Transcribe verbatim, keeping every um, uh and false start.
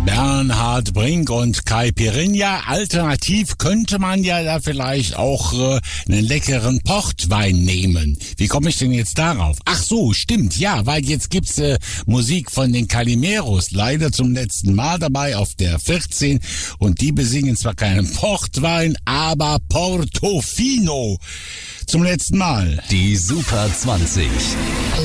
Bernhard Brink und Caipirinha. Alternativ könnte man ja da vielleicht auch äh, einen leckeren Portwein nehmen. Wie komme ich denn jetzt darauf? Ach so, stimmt, ja, weil jetzt gibt's äh, Musik von den Calimeros, leider zum letzten Mal dabei auf der vierzehn, und die besingen zwar keinen Portwein, aber Portofino zum letzten Mal. Die Super zwanzig.